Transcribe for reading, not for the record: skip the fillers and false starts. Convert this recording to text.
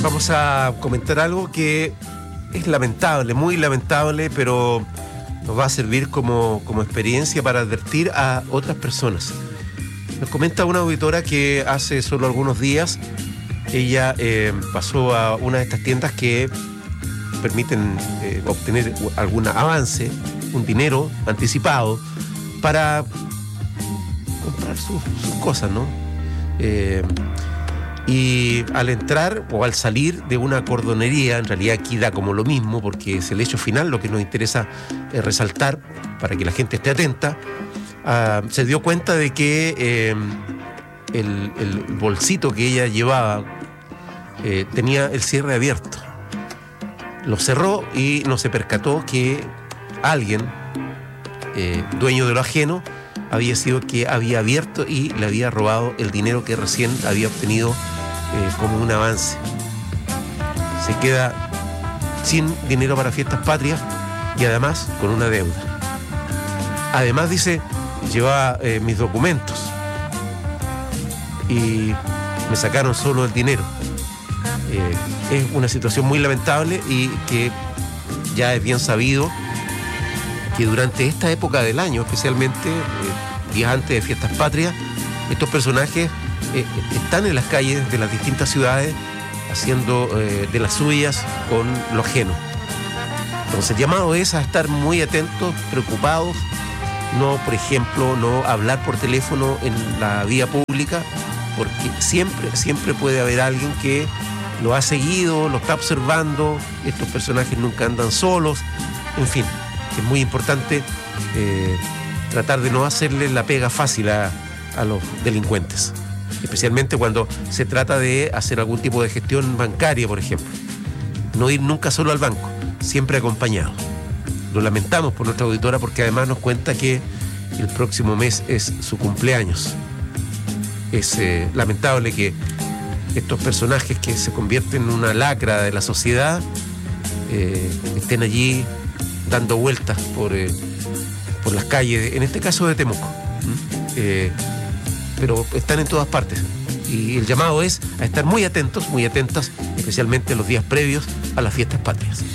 Vamos a comentar algo que es lamentable, muy lamentable, pero nos va a servir como experiencia para advertir a otras personas. Nos comenta una auditora que hace solo algunos días ella pasó a una de estas tiendas que permiten obtener algún avance, un dinero anticipado para comprar sus cosas, ¿no? Y al entrar o al salir de una cordonería, en realidad aquí da como lo mismo porque es el hecho final lo que nos interesa resaltar para que la gente esté atenta, se dio cuenta de que el bolsito que ella llevaba tenía el cierre abierto. Lo cerró y no se percató que alguien, dueño de lo ajeno, había sido que había abierto y le había robado el dinero que recién había obtenido como un avance. Se queda sin dinero para fiestas patrias y además con una deuda. Además dice, llevaba mis documentos y me sacaron solo el dinero. Es una situación muy lamentable y que ya es bien sabido que durante esta época del año, especialmente días antes de fiestas patrias, estos personajes están en las calles de las distintas ciudades haciendo de las suyas con lo ajeno. Entonces el llamado es a estar muy atentos, preocupados, no, por ejemplo, no hablar por teléfono en la vía pública, porque siempre puede haber alguien que lo ha seguido, lo está observando. Estos personajes nunca andan solos, en fin, es muy importante tratar de no hacerle la pega fácil a los delincuentes, especialmente cuando se trata de hacer algún tipo de gestión bancaria, por ejemplo. No ir nunca solo al banco, siempre acompañado. Lo lamentamos por nuestra auditora porque además nos cuenta que el próximo mes es su cumpleaños. Es lamentable que estos personajes que se convierten en una lacra de la sociedad estén allí dando vueltas por las calles, en este caso de Temuco. Pero están en todas partes. Y el llamado es a estar muy atentos, muy atentas, especialmente los días previos a las fiestas patrias.